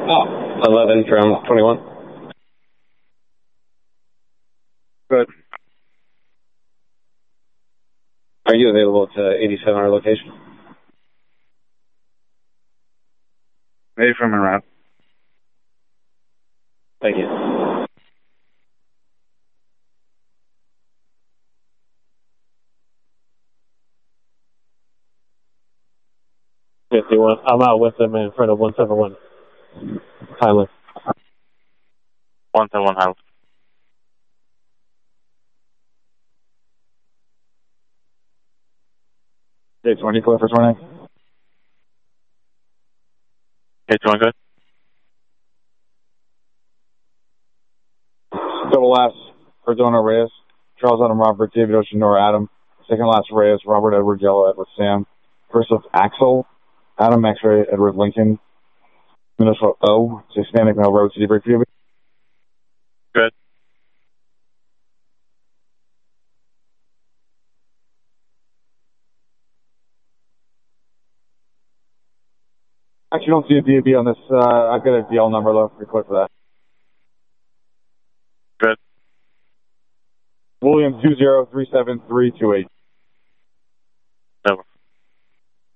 Oh, 11 from 21. Good. Are you available to 87 our location? Maybe from around. Thank you. I'm out with them in front of 171 Highland. 171 Highland. Okay, 24 for 20. Okay, 20 good. Double last for Donor Reyes. Charles Adam Robert, David Ocean, Nora Adam. Second last Reyes, Robert Edward Yellow, Edward Sam. First of Axel, Adam X-Ray, Edward Lincoln. Minnesota O, to Hispanic Male Road, City Break View. Good. Actually, don't see a DAB on this. I've got a DL number, though. Pretty quick for that. Good. William 2037328.